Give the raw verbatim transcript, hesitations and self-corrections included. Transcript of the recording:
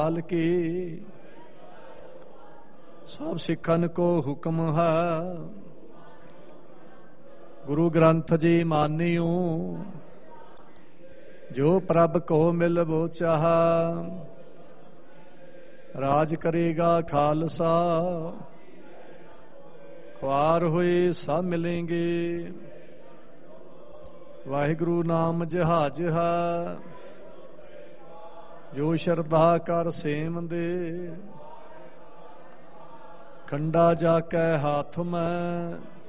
की सब सिखन को हुक्म है, गुरु ग्रंथ जी मानियो जो प्रभ को मिल वो चाह, राज करेगा खालसा ख्वार हुए सब मिलेंगे। वाहिगुरु नाम जहाज है जो शरधा कर सेम दे, खंडा जाकै हाथ में